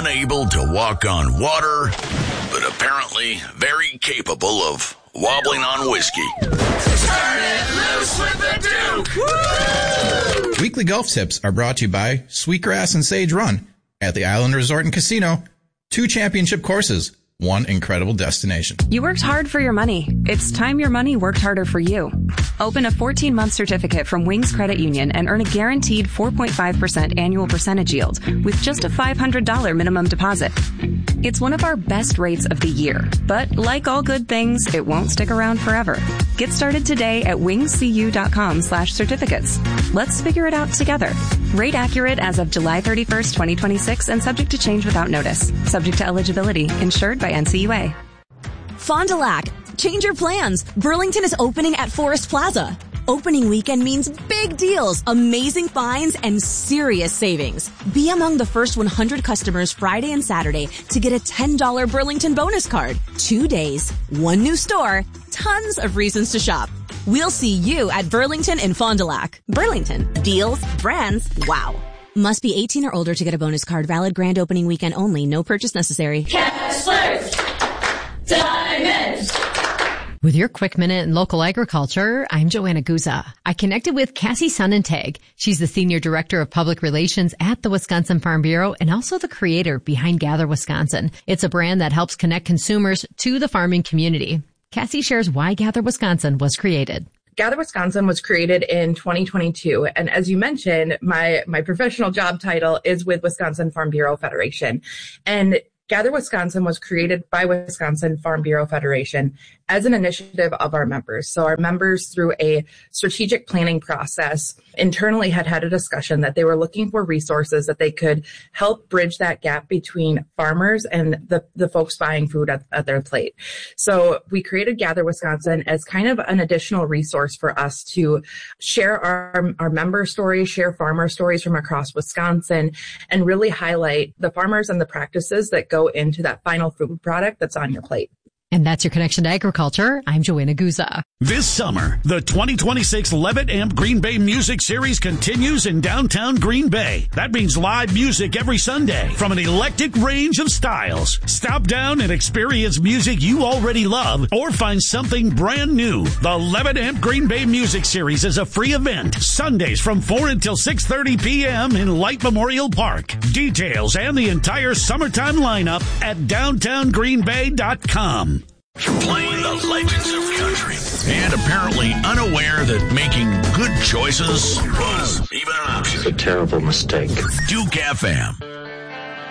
unable to walk on water, but apparently very capable of wobbling on whiskey. Turn it loose with the Duke! Woo! Weekly golf tips are brought to you by Sweetgrass and Sage Run at the Island Resort and Casino. 2 championship courses, 1 incredible destination. You worked hard for your money. It's time your money worked harder for you. Open a 14-month certificate from Wings Credit Union and earn a guaranteed 4.5% annual percentage yield with just a $500 minimum deposit. It's one of our best rates of the year, but like all good things, it won't stick around forever. Get started today at wingscu.com/certificates. Let's figure it out together. Rate accurate as of July 31st, 2026 and subject to change without notice. Subject to eligibility. Insured by NCUA. Fond du Lac. Change your plans. Burlington is opening at Forest Plaza. Opening weekend means big deals, amazing finds, and serious savings. Be among the first 100 customers Friday and Saturday to get a $10 Burlington bonus card. 2 days, 1 new store, tons of reasons to shop. We'll see you at Burlington and Fond du Lac. Burlington. Deals, brands, wow. Must be 18 or older to get a bonus card. Valid grand opening weekend only. No purchase necessary. Kessler's Diamonds. With your quick minute in local agriculture, I'm Joanna Guza. I connected with Cassie Sonnentag. She's the Senior Director of Public Relations at the Wisconsin Farm Bureau and also the creator behind Gather Wisconsin. It's a brand that helps connect consumers to the farming community. Cassie shares why Gather Wisconsin was created. Gather Wisconsin was created in 2022. And as you mentioned, my professional job title is with Wisconsin Farm Bureau Federation. And Gather Wisconsin was created by Wisconsin Farm Bureau Federation as an initiative of our members. So our members, through a strategic planning process, internally had a discussion that they were looking for resources that they could help bridge that gap between farmers and the folks buying food at their plate. So we created Gather Wisconsin as kind of an additional resource for us to share our member stories, share farmer stories from across Wisconsin, and really highlight the farmers and the practices that go into that final food product that's on your plate. And that's your connection to agriculture. I'm Joanna Guza. This summer, the 2026 Levitt Amp Green Bay Music Series continues in downtown Green Bay. That means live music every Sunday from an eclectic range of styles. Stop down and experience music you already love or find something brand new. The Levitt Amp Green Bay Music Series is a free event. Sundays from 4 until 6:30 p.m. in Light Memorial Park. Details and the entire summertime lineup at downtowngreenbay.com. Playing the legends of country and apparently unaware that making good choices was even an option. It's a terrible mistake. Duke FM.